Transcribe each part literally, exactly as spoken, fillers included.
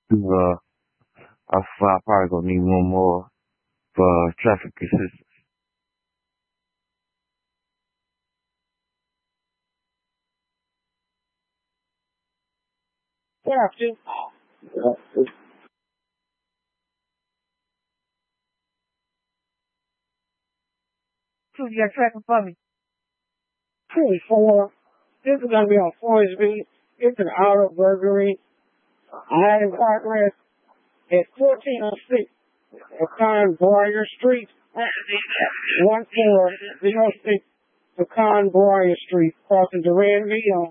to, uh, I I probably gonna need one more for traffic assistance. Yeah, two. Two, you got tracking for me. twenty-four. This is gonna be on Forest Street. It's an auto burglary. I had in progress at fourteen oh six Pecan Briar Street. one four zero six Pecan Briar Street, crossing Duranville.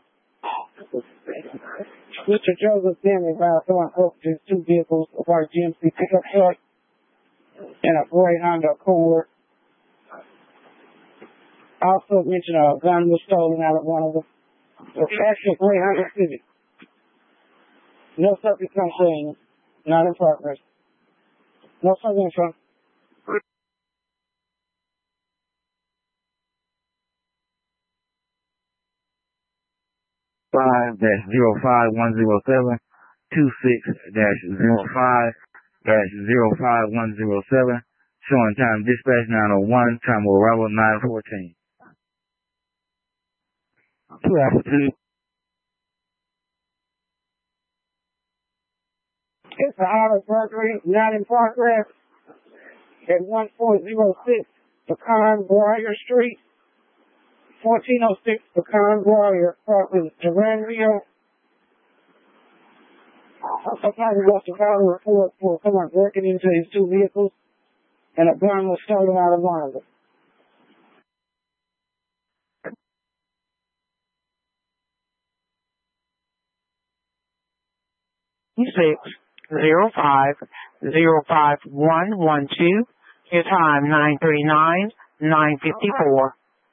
Mister Joseph Denny about throwing up to two vehicles, a white G M C pickup truck and a gray Honda Accord. Also mentioned a gun was stolen out of one of them. It's actually a gray Honda Civic. No subject concern. Not in progress. No subject from. Five dash zero five one zero seven two six dash zero five dash zero five one zero seven. Showing time dispatch nine oh one, time of arrival nine fourteen. Two after two. It's an auto burglary, not in progress, at one four zero six Pecan Briar Street, fourteen oh six Pecan Briar, crossing Duranville. Somebody wants to file a report for someone breaking into these two vehicles, and a gun was stolen out of one of them. Six zero five zero five one one two. Your time nine thirty nine nine fifty four.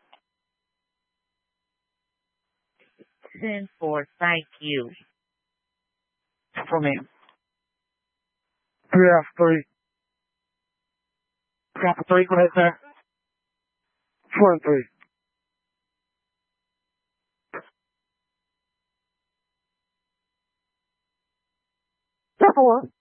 Ten four. Thank you. For me. Three after three. Three after three. Go ahead, sir. Four and three. Four.